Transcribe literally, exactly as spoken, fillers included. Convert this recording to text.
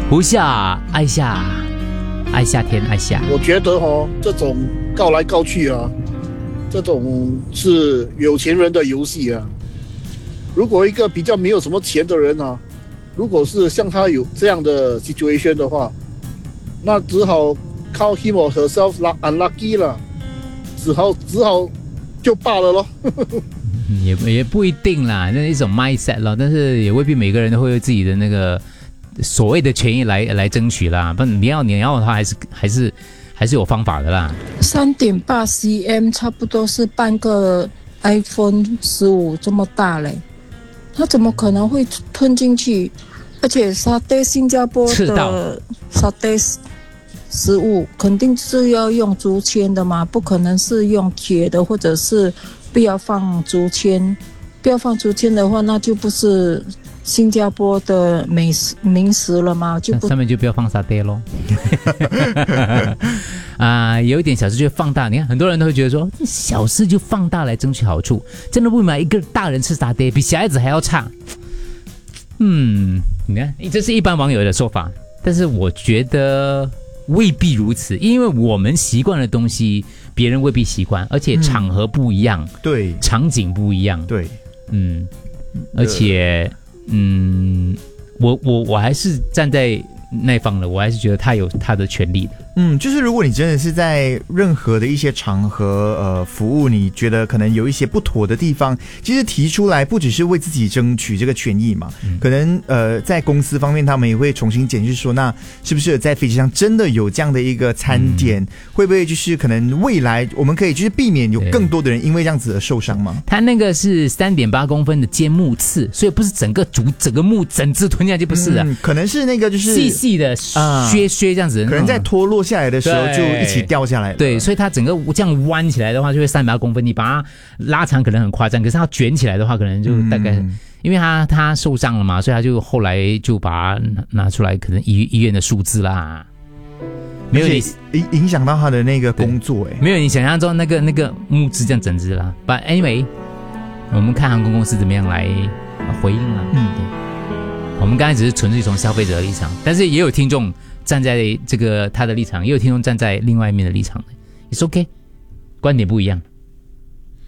不下爱下，爱夏天爱下。 我觉得哦，这种告来告去啊，这种是有钱人的游戏啊。如果一个比较没有什么钱的人啊，如果是像他有这样的 situation 的话，那只好靠 him or herself unlucky 了，只好只好就罢了咯。 也也不一定啦，那是一种 mindset 咯，但是也未必每个人都会有自己的那个所谓的权益来来争取啦。不，你要你要的话，还是还是还是有方法的啦。 三点八 cm 差不多是半个 iPhone 十五这么大嘞，它怎么可能会吞进去？而且沙爹新加坡的沙爹食物肯定是要用竹签的嘛，不可能是用铁的，或者是不要放竹签。不要放竹签的话，那就不是新加坡的美食名食了吗？就不上面就不要放沙爹咯。啊、呃，有一点小事就放大，你看很多人都会觉得说，小事就放大来争取好处，真的不买一个大人吃沙爹比小孩子还要差。嗯，你看，这是一般网友的说法，但是我觉得未必如此，因为我们习惯的东西，别人未必习惯，而且场合不一样， 嗯、对， 场景不一样， 对， 嗯，而且，嗯，我我我还是站在那方的，我还是觉得他有他的权利的。 嗯，就是如果你真的是在任何的一些场合呃服务，你觉得可能有一些不妥的地方，其实提出来不只是为自己争取这个权益嘛，嗯、可能呃在公司方面他们也会重新检视说，那是不是在飞机上真的有这样的一个餐点，嗯、会不会就是可能未来我们可以就是避免有更多的人因为这样子而受伤吗？ 他那个是三点八公分的尖木刺，所以不是整个竹整个木整只吞下去，不是的， 嗯，可能是那个就是细细的削削这样子， 可能在脱落下来的时候就一起掉下来了。 对，所以它整个这样弯起来的话，就会三百公分。你把它拉长可能很夸张，可是它卷起来的话，可能就大概，嗯、因为他他受伤了嘛，所以他就后来就把它拿出来，可能医医院的数字啦， 没有你影影响到他的那个工作，哎， 没有你想象中那个那个木质这样整只啦。But anyway， 我们看航空公司怎么样来回应了。嗯，对，我们刚才只是纯粹从消费者的立场，但是也有听众站在这个他的立场，也有听众站在另外一面的立场的， It's OK， 观点不一样。